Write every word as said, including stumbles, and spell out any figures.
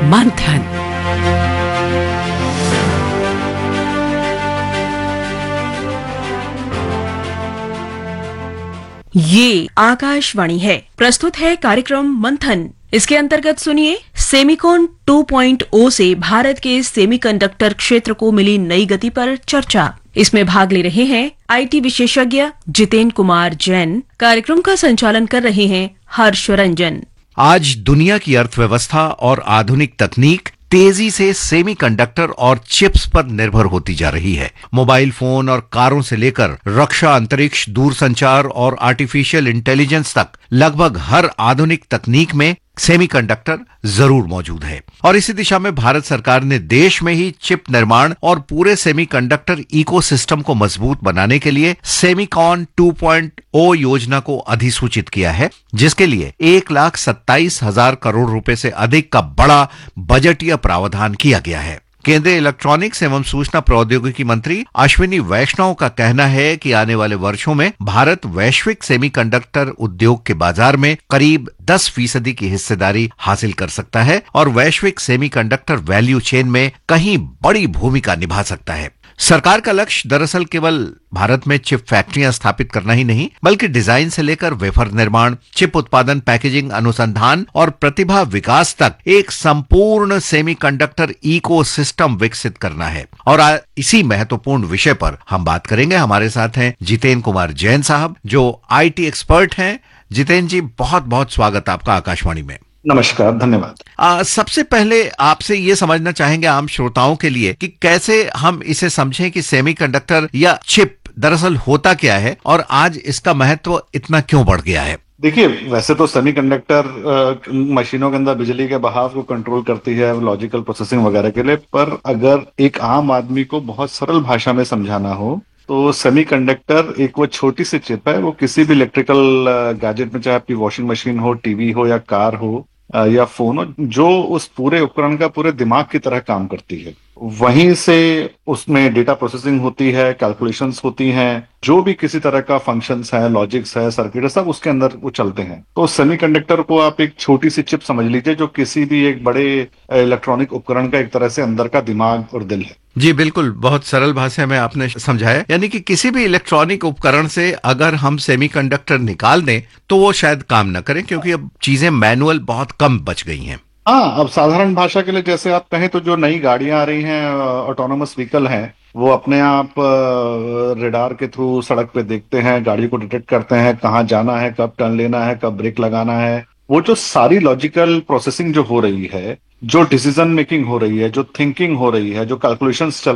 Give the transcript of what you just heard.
मंथन। ये आकाशवाणी है। प्रस्तुत है कार्यक्रम मंथन। इसके अंतर्गत सुनिए, सेमिकॉन टू पॉइंट ओ से भारत के सेमीकंडक्टर क्षेत्र को मिली नई गति पर चर्चा। इसमें भाग ले रहे हैं आईटी विशेषज्ञ जितेन कुमार जैन। कार्यक्रम का संचालन कर रहे हैं हर्ष रंजन। आज दुनिया की अर्थव्यवस्था और आधुनिक तकनीक तेजी से सेमीकंडक्टर और चिप्स पर निर्भर होती जा रही है। मोबाइल फोन और कारों से लेकर रक्षा, अंतरिक्ष, दूरसंचार और आर्टिफिशियल इंटेलिजेंस तक लगभग हर आधुनिक तकनीक में सेमीकंडक्टर जरूर मौजूद है। और इसी दिशा में भारत सरकार ने देश में ही चिप निर्माण और पूरे सेमीकंडक्टर इकोसिस्टम को मजबूत बनाने के लिए सेमिकॉन टू पॉइंट ओ योजना को अधिसूचित किया है, जिसके लिए एक लाख सत्ताईस हजार करोड़ रुपए से अधिक का बड़ा बजटीय प्रावधान किया गया है। केंद्रीय इलेक्ट्रॉनिक्स एवं सूचना प्रौद्योगिकी मंत्री अश्विनी वैष्णव का कहना है कि आने वाले वर्षों में भारत वैश्विक सेमीकंडक्टर उद्योग के बाजार में करीब दस फीसदी की हिस्सेदारी हासिल कर सकता है और वैश्विक सेमीकंडक्टर वैल्यू चेन में कहीं बड़ी भूमिका निभा सकता है। सरकार का लक्ष्य दरअसल केवल भारत में चिप फैक्ट्रियां स्थापित करना ही नहीं, बल्कि डिजाइन से लेकर वेफर निर्माण, चिप उत्पादन, पैकेजिंग, अनुसंधान और प्रतिभा विकास तक एक संपूर्ण सेमीकंडक्टर इकोसिस्टम विकसित करना है। और इसी महत्वपूर्ण विषय पर हम बात करेंगे। हमारे साथ हैं जितेन कुमार जैन साहब, जो आईटी एक्सपर्ट हैं। जितेन जी, बहुत बहुत स्वागत आपका आकाशवाणी में। नमस्कार, धन्यवाद। आ, सबसे पहले आपसे ये समझना चाहेंगे आम श्रोताओं के लिए कि कैसे हम इसे समझें कि सेमीकंडक्टर या चिप दरअसल होता क्या है और आज इसका महत्व इतना क्यों बढ़ गया है। देखिए, वैसे तो सेमीकंडक्टर मशीनों के अंदर बिजली के बहाव को कंट्रोल करती है लॉजिकल प्रोसेसिंग वगैरह के लिए, पर अगर एक आम आदमी को बहुत सरल भाषा में समझाना हो तो सेमीकंडक्टर एक वो छोटी सी चिप है। वो किसी भी इलेक्ट्रिकल गैजेट में, चाहे आपकी वॉशिंग मशीन हो, टीवी हो या कार हो या फोन हो, जो उस पूरे उपकरण का पूरे दिमाग की तरह काम करती है। वहीं से उसमें डेटा प्रोसेसिंग होती है, कैलकुलेशंस होती हैं, जो भी किसी तरह का फंक्शंस है, लॉजिक्स है, सर्किट है, सब उसके अंदर वो चलते हैं। तो सेमीकंडक्टर को आप एक छोटी सी चिप समझ लीजिए, जो किसी भी एक बड़े इलेक्ट्रॉनिक उपकरण का एक तरह से अंदर का दिमाग और दिल है। जी बिल्कुल, बहुत सरल भाषा में आपने समझाया। यानी कि किसी भी इलेक्ट्रॉनिक उपकरण से अगर हम सेमीकंडक्टर निकाल दें तो वो शायद काम न करें, क्योंकि अब चीजें मैनुअल बहुत कम बच गई हैं। हाँ, अब साधारण भाषा के लिए जैसे आप कहें तो जो नई गाड़ियां आ रही हैं, ऑटोनोमस व्हीकल हैं, वो अपने आप रेडार के थ्रू सड़क पे देखते हैं, गाड़ी को डिटेक्ट करते हैं, कहाँ जाना है, कब टर्न लेना है, कब ब्रेक लगाना है। वो जो सारी लॉजिकल प्रोसेसिंग जो हो रही है, जो डिसीजन मेकिंग हो रही है, जो थिंकिंग हो रही है, जो कैलकुलेशंस चल